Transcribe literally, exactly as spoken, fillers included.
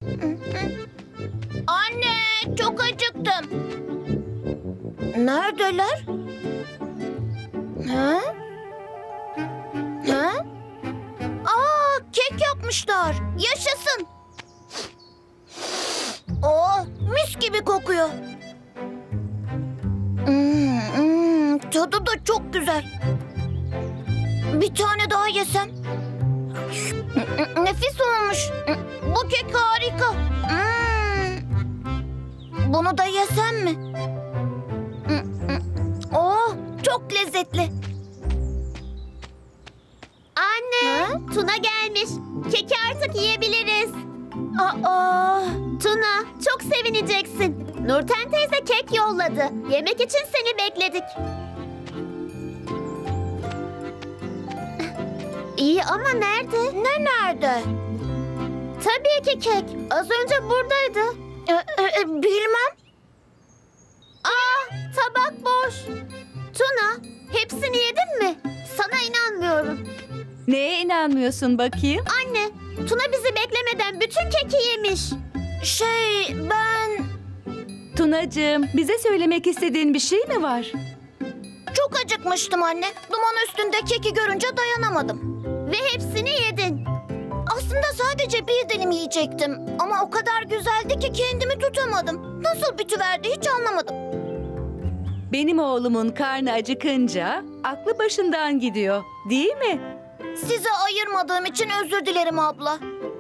Anne, çok acıktım. Neredeler? Ha? Ha? Aa, kek yapmışlar. Yaşasın. Oh, mis gibi kokuyor. Hmm, hmm, tadı da çok güzel. Bir tane daha yesem. Nefis olmuş. Bu kek harika. Hmm. Bunu da yesem mi? Oh, çok lezzetli. Anne, Ha? Tuna gelmiş. Keki artık yiyebiliriz. Aa, Tuna, çok sevineceksin. Nurten teyze kek yolladı. Yemek için seni bekledik. İyi ama nerede? ne nerede? Tabii ki kek. Az önce buradaydı. Ee, e, bilmem. Aa, tabak boş. Tuna, hepsini yedin mi? Sana inanmıyorum. Neye inanmıyorsun bakayım? Anne, Tuna bizi beklemeden bütün keki yemiş. Şey, ben Tunacığım, bize söylemek istediğin bir şey mi var? çok acıkmıştım anne. Duman üstünde keki görünce dayanamadım. Ve hepsini yedin. Aslında sadece bir dilim yiyecektim. Ama o kadar güzeldi ki kendimi tutamadım. Nasıl bitiverdi hiç anlamadım. Benim oğlumun karnı acıkınca aklı başından gidiyor, değil mi? Size ayırmadığım için özür dilerim abla.